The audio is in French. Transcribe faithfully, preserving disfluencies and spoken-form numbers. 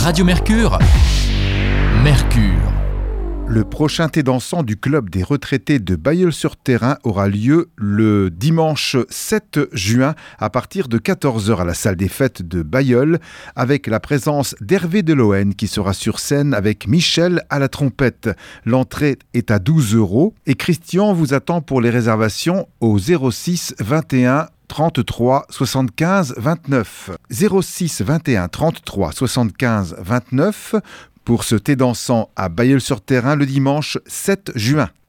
Radio Mercure, Mercure. Le prochain thé dansant du club des retraités de Bailleul-sur-Thérain aura lieu le dimanche sept juin à partir de quatorze heures à la salle des fêtes de Bailleul avec la présence d'Hervé Delohen qui sera sur scène avec Michel à la trompette. L'entrée est à douze euros et Christian vous attend pour les réservations au zéro six vingt et un trente-trois soixante-quinze vingt-neuf. zéro six vingt et un trente-trois soixante-quinze vingt-neuf pour ce thé dansant à Bailleul-sur-Thérain le dimanche sept juin.